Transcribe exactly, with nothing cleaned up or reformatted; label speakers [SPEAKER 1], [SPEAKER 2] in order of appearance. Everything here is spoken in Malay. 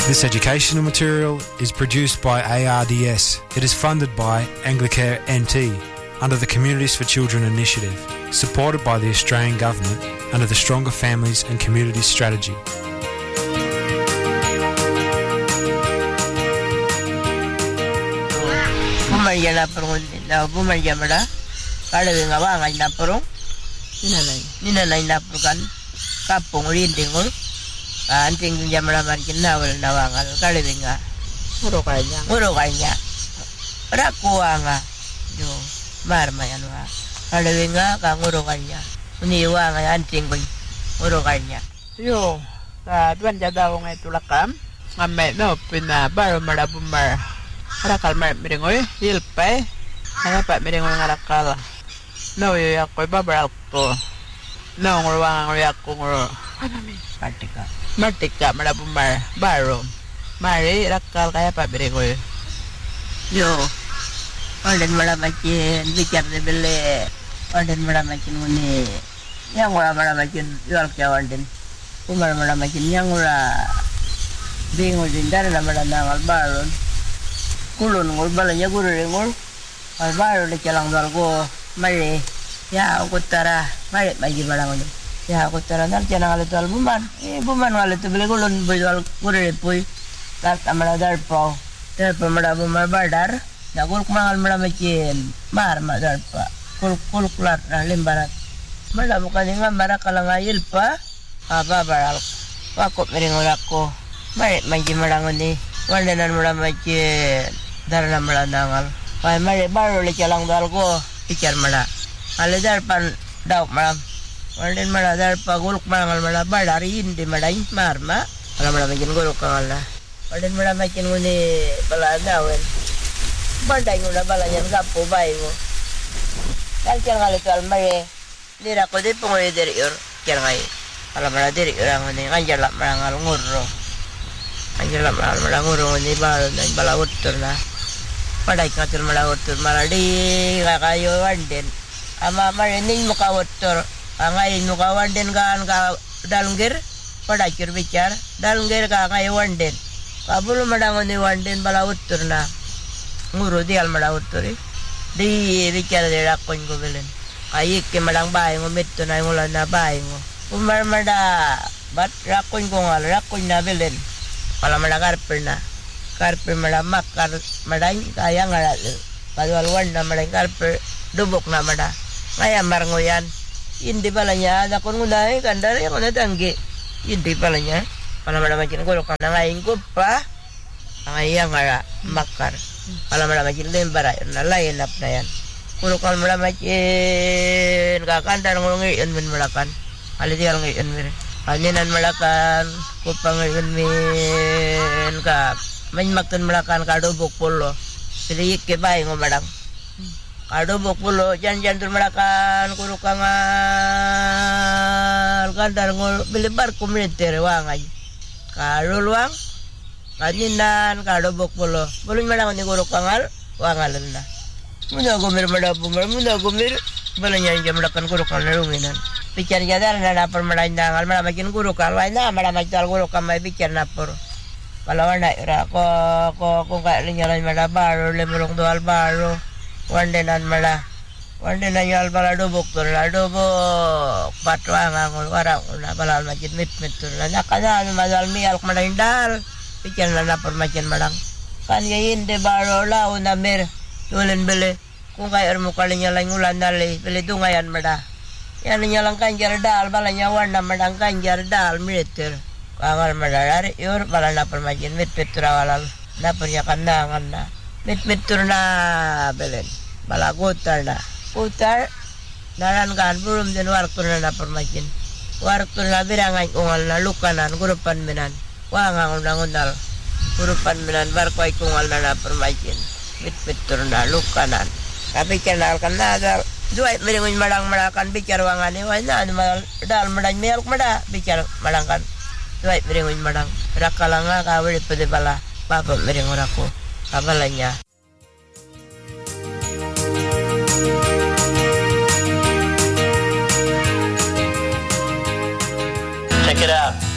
[SPEAKER 1] This educational material is produced by A R D S. It is funded by Anglicare N T under the Communities for Children initiative, supported by the Australian Government under the Stronger Families and Communities Strategy.
[SPEAKER 2] Bumalya na perung na bumalya mada kada nga ba nga na perung ninanay ninanay na perkan kapung rindingol anting jamra markin nawal nawangal kada nga muro kanya muro kanya rakuwa nga yo marma yan wa kada nga ka muro kanya uniwa nga anting boy muro kanya
[SPEAKER 3] yo sa tuan jada ko ngay tulakam ngame no pina baro mada bumar Harakal miringoy, hilpay. Ano pa miringoy ng harakal. No, yoy ako ibabral ko. No, ngurwang ngoy ako nguro. Ano mi?
[SPEAKER 2] Martika.
[SPEAKER 3] Martika, malabumar. Baro. Mari, harakal kaya pa miringoy.
[SPEAKER 2] Yo. Ordan malamakin, bikar de bele. Ordan malamakin muni. Yang ura malamakin, yual kya ordan. Umar malamakin, yang ura. Bingo din, dari na malanangal baron. Kulun ngul balanya guru ngul albaro de calang dalgo mari ya aku tara mari bagi balang ya aku tara nal cana ngale tal buman eh buman ngale tu beli kulun bejal guru pui tak amala dar pro dar pemada buman badar ya kul kumangal mala macin mar madar pa kul kul kulat na limbarat mala bukan ngam mara kalangayil pa apa baral wakop miringul ako mari bagi balang ni wandenan mala macin darna mala nangal ay mari baro le calang dal ko pikir mala ale dar pan daw malam walden mala dar pa guluk mangal mala badari indi madai marma ala mala makin guluk kangala walden mala makin nguni bala dawen badai ngula bala nyan gapo bai mo kal calang ale tal mari dira ko de pongoy der yor calang ala mala der yor ngani kanjala mangal ngurro kanjala mala ngurro ni bala nang bala utur na padai katur mala utur maladi kakayo wanden ama marening muka utur angai muka wanden kan ka dalungir padai kur bicar dalungir ka angai wanden kabul madangon ni wanden bala utur na nguru dial mala uturi di bicar de rakon ko belen ayik ke madang bai ngomit to na ngulan na bai ngo umar mada bat rakon ko ngal rakon na belen pala madagar perna karpe mada makar madai kaya ngaral padwal wanda madai karpe dubok na mada ngaya marngoyan indi balanya ada kon ngudai kandar yang ona tangge indi balanya pala mada macin ko kana ngaing ko pa ngaya ngara makar pala mada macin lembara na lain ap na yan kulo kal mada macin ka kandar ngolongi en men malakan ali dial ngi en mere aninan malakan ko pangayon men ka main makan melakan kado bokpolo sedikit ke bayi ngomadang kado bokpolo jan-jan tur melakan kurukangal kandar ngol beli bar kumiliter wang ay kado luang kaninan kado bokpolo boleh madang ni kurukangal wangalan na muna gumir madapumar muna gumir balanya jam melakan kurukangal lunginan pikir jadar na napar madang al malamakin kurukal wai na malamakin kurukal mai pikir napor kalau anda ira ko ko ko ka linyalan mala baro le murong doal baro wandenan mala wandenan yal bala dobok tur la dobok patwa ngangol warang na balal majid mit mit tur la nakana madal mi al kmadindal pikir na por majin malang kan yain de baro la una mer tulen bele kung kay er mo kalinyalan ngulan dali bele dungayan mada yan linyalan kanjar dal balanya wanda madang kanjar dal militer Kamal madalari yor bala na permajin mit petura walal na peryakan dangan na mit mitur na belen bala kutar na kutar daran kan belum den wartur na permajin wartur na birangan ungal na lukanan gurupan minan wangang undang undal gurupan minan bar koy kungal na na permajin mit mitur na lukanan tapi kenal kan na dal dua miringun madang madakan bicar wangani wa na dal madang mial mada bicar madangkan Tuai miringun madang rakalanga kawin pede bala papa miringun aku kabalanya check it out